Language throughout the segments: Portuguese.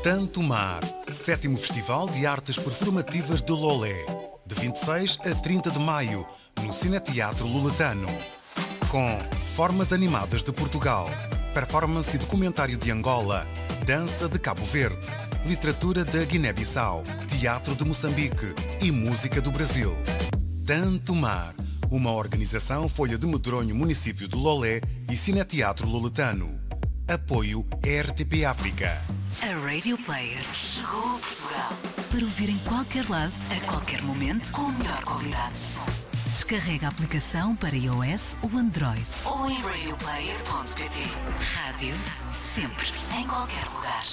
Tanto Mar, 7º Festival de Artes Performativas de Lolé, de 26 a 30 de maio, no Cineteatro Luletano. Com formas animadas de Portugal, performance e documentário de Angola, dança de Cabo Verde, literatura da Guiné-Bissau, teatro de Moçambique e música do Brasil. Tanto Mar, uma organização Folha de Medronho, município de Lolé e Cineteatro Luletano. Apoio RTP África. A Radio Player chegou a Portugal para ouvir em qualquer lado, a qualquer momento, com a melhor qualidade de som. Descarrega a aplicação para iOS ou Android ou em radioplayer.pt. Rádio sempre, em qualquer lugar.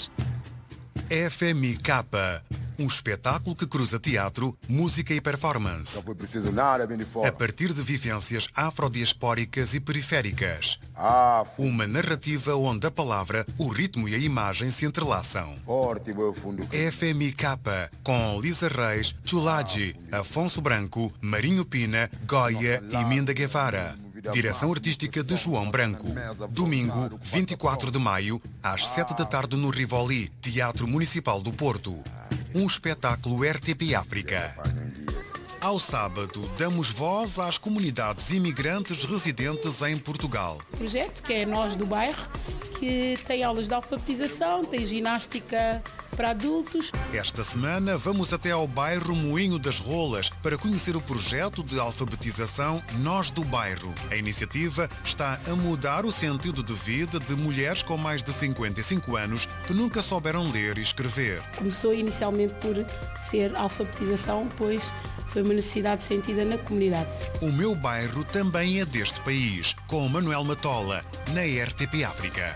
FMK, um espetáculo que cruza teatro, música e performance. Não foi preciso nada, bem de fora. A partir de vivências afrodiaspóricas e periféricas. Uma narrativa onde a palavra, o ritmo e a imagem se entrelaçam. Forte, meu fundo. FMK, com Lisa Reis, Chulaji, Afonso Branco, Marinho Pina, Goya e Minda Guevara. Direção artística de João Branco. Domingo, 24 de maio, às 7 da tarde no Rivoli, Teatro Municipal do Porto. Um espetáculo RTP África. Ao sábado, damos voz às comunidades imigrantes residentes em Portugal. O projeto, que é Nós do Bairro, que tem aulas de alfabetização, tem ginástica para adultos. Esta semana vamos até ao bairro Moinho das Rolas para conhecer o projeto de alfabetização Nós do Bairro. A iniciativa está a mudar o sentido de vida de mulheres com mais de 55 anos que nunca souberam ler e escrever. Começou inicialmente por ser alfabetização, pois foi uma necessidade sentida na comunidade. O meu bairro também é deste país, com Manuel Matola, na RTP África.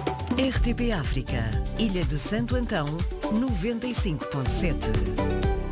RTP África, Ilha de Santo Antão, 95.7.